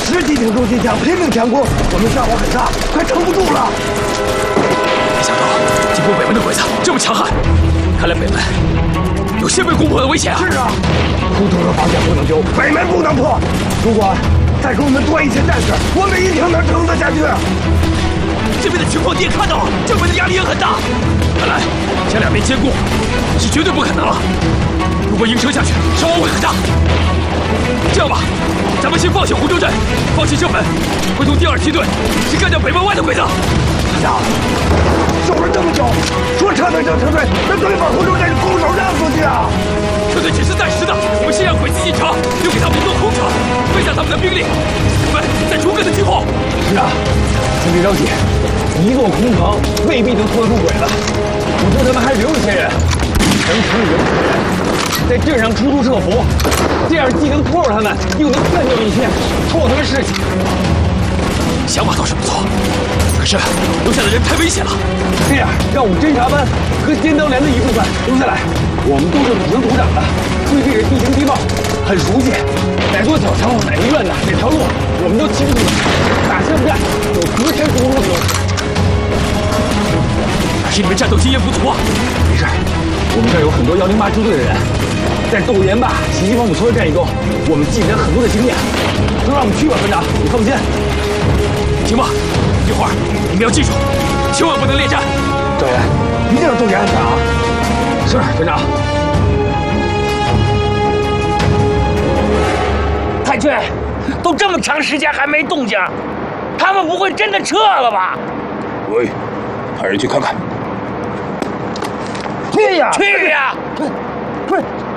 10几挺重机枪拼命强攻，我们消耗很大，快撑不住了。 没想到进攻北门的鬼子这么强悍，看来北门有先被攻破的危险啊！ 是啊，胡同的防线不能丢，北门不能破。如果再给我们多一些战士，我们一定能撑得下去。 这边的情况你也看到了，正面的压力也很大。看来将两边兼顾是绝对不可能了。如果硬撑下去，伤亡会很大。这样吧，咱们先放弃湖州镇，放弃正门，会同第2梯队去干掉北门外的鬼子。 团长，守了这么久，说撤退就撤退，那对把湖州镇拱手让出去啊！ 撤退只是暂时的，我们先让鬼子进城，又给他们一座空城，分散他们的兵力，我们再逐个的击破。 是啊，先别着急，一座空城未必能拖得住鬼子，我说咱们还留一些人，城里有几个人，在镇上处处设伏，这样既能拖住他们，又能干掉一些，挫他们士气。 想法倒是不错，可是留下的人太危险了。 这样，让我们侦察班和尖刀连的一部分留下来，我们都是土生土长的，对这个地形地貌很熟悉，哪座小城、哪个院子、哪条路，我们都清楚。打巷战有隔山独路的优势。 还是你们战斗经验不足啊！ 没事，我们这儿有很多108支队的人，在窦岩坝、袭击黄埔村的战役中，我们积累了很多的经验。就让我们去吧，团长，你放心。 行吧，一会儿你们要记住，千万不能恋战。 赵岩，一定要注意安全啊！是，团长。 太君，都这么长时间还没动静，他们不会真的撤了吧？ 喂，派人去看看。 去呀！ 去呀！ 快！